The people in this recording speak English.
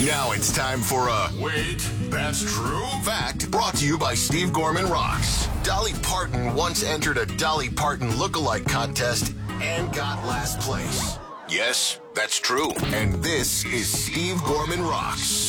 Now it's time for a Wait, That's True fact brought to you by Steve Gorman Rocks. Dolly Parton once entered a Dolly Parton lookalike contest and got last place. Yes, that's true. And this is Steve Gorman Rocks.